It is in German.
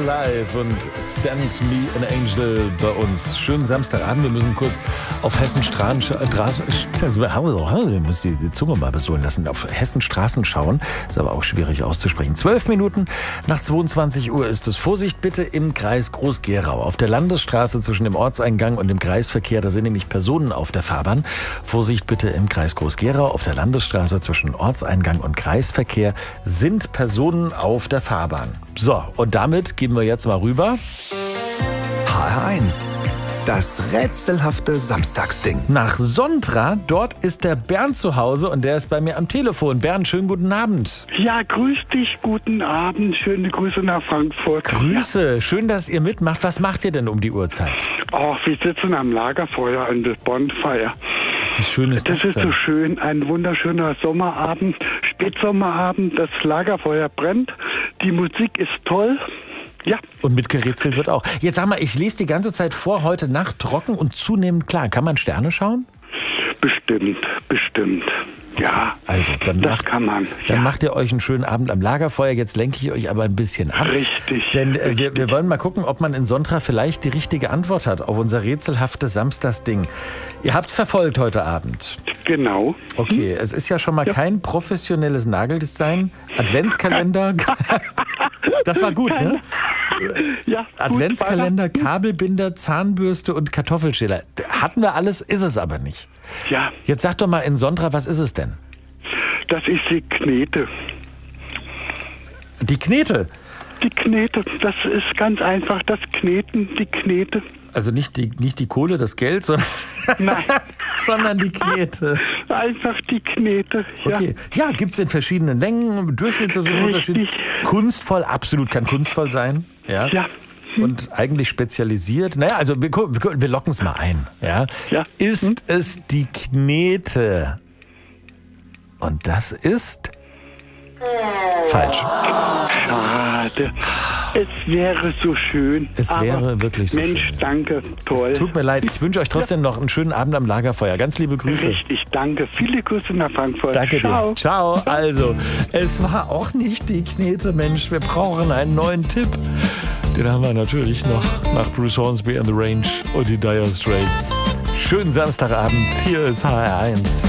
Alive und Send Me an Angel bei uns. Schönen Samstagabend. Wir müssen kurz auf Hessen-Straßen die Zunge mal besohlen lassen. Auf Hessen-Straßen schauen. Ist aber auch schwierig auszusprechen. 12 Minuten nach 22 Uhr ist es. Vorsicht bitte im Kreis Groß-Gerau. Auf der Landesstraße zwischen dem Ortseingang und dem Kreisverkehr, da sind nämlich Personen auf der Fahrbahn. Vorsicht bitte im Kreis Groß-Gerau. Auf der Landesstraße zwischen Ortseingang und Kreisverkehr sind Personen auf der Fahrbahn. So, und damit gehen wir jetzt mal rüber. HR1, das rätselhafte Samstagsding. Nach Sontra, dort ist der Bernd zu Hause und der ist bei mir am Telefon. Bernd, schönen guten Abend. Ja, grüß dich, guten Abend, schöne Grüße nach Frankfurt. Grüße, schön, dass ihr mitmacht. Was macht ihr denn um die Uhrzeit? Oh, wir sitzen am Lagerfeuer an der Bonfire. Wie schön ist das Das ist denn? so schön, ein wunderschöner Sommerabend, Spätsommerabend, das Lagerfeuer brennt, die Musik ist toll. Ja, Und mitgerätselt wird auch. Jetzt sag mal, ich lese die ganze Zeit vor, heute Nacht trocken und zunehmend klar. Kann man Sterne schauen? bestimmt. Ja, Also, dann das kann man. Dann Ja. macht ihr euch einen schönen Abend am Lagerfeuer. Jetzt lenke ich euch aber ein bisschen ab. Richtig. Denn wir wollen mal gucken, ob man in Sontra vielleicht die richtige Antwort hat auf unser rätselhaftes Samstagsding. Ihr habt's verfolgt heute Abend. Genau. Okay, es ist ja schon mal kein professionelles Nageldesign. Adventskalender. Das war gut, ne? Ja, gut, Adventskalender, Kabelbinder, Zahnbürste und Kartoffelschäler. Hatten wir alles, ist es aber nicht. Ja, Jetzt sag doch mal in Sontra, was ist es denn? das ist die Knete. Die Knete. Die Knete, das ist ganz einfach, das Kneten, die Knete. Also nicht die Kohle, das Geld, sondern, Nein. sondern die Knete. Einfach die Knete, ja. Okay. Ja, gibt's in verschiedenen Längen, Durchschnitte sind unterschiedlich. Kunstvoll, absolut kann kunstvoll sein. Ja. Ja. Und eigentlich spezialisiert. Naja, also wir locken es mal ein. Ja. Ja. Ist es die Knete? Und das ist falsch. Schade. Es wäre so schön. Es wäre wirklich so Mensch, schön. danke, toll. Tut mir leid, ich wünsche euch trotzdem noch einen schönen Abend am Lagerfeuer. Ganz liebe Grüße. Richtig, danke. Viele Grüße nach Frankfurt. Danke Ciao. dir. Ciao. Also, es war auch nicht die Knete, Mensch. Wir brauchen einen neuen Tipp. Den haben wir natürlich noch nach Bruce Hornsby and the Range und die Dire Straits. Schönen Samstagabend. Hier ist HR1.